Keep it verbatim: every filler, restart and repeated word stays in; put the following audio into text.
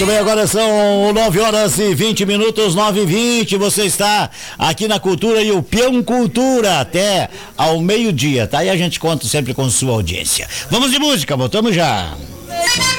Bem, agora são nove horas e vinte minutos, nove e vinte. Você está aqui na Cultura e o Peão Cultura até ao meio-dia, tá? E a gente conta sempre com sua audiência. Vamos de música, voltamos já.